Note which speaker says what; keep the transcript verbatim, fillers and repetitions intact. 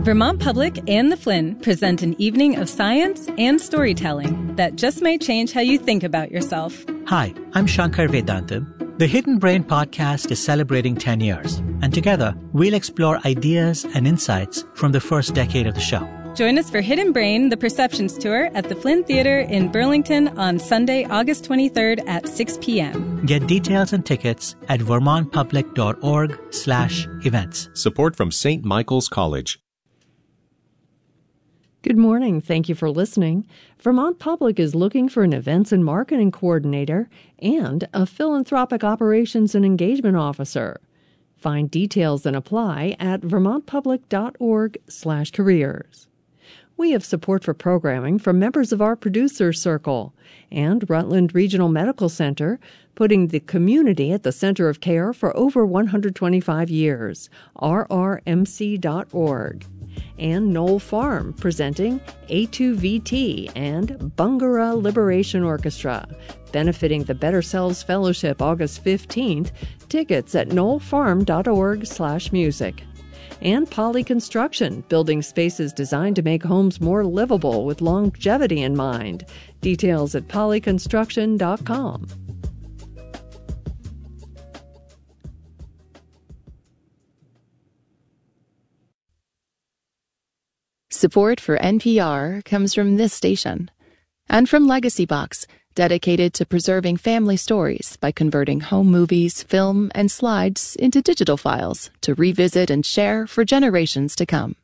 Speaker 1: Vermont Public and the Flynn present an evening of science and storytelling that just may change how you think about yourself.
Speaker 2: Hi, I'm Shankar Vedantam. The Hidden Brain podcast is celebrating ten years, and together we'll explore ideas and insights from the first decade of the show.
Speaker 1: Join us for Hidden Brain, the Perceptions Tour at the Flynn Theatre in Burlington on Sunday, August twenty-third at six p.m.
Speaker 2: Get details and tickets at vermontpublic.org slash events.
Speaker 3: Support from Saint Michael's College.
Speaker 4: Good morning. Thank you for listening. Vermont Public is looking for an events and marketing coordinator and a philanthropic operations and engagement officer. Find details and apply at vermontpublic.org slash careers. We have support for programming from members of our producer circle and Rutland Regional Medical Center, putting the community at the center of care for over one hundred twenty-five years, r r m c dot org. And Knoll Farm, presenting A two V T and Bungara Liberation Orchestra, benefiting the Better Selves Fellowship August fifteenth. Tickets at knollfarm.org slash music. And Poly Construction, building spaces designed to make homes more livable with longevity in mind. Details at poly construction dot com.
Speaker 5: Support for N P R comes from this station and from Legacy Box, dedicated to preserving family stories by converting home movies, film, and slides into digital files to revisit and share for generations to come.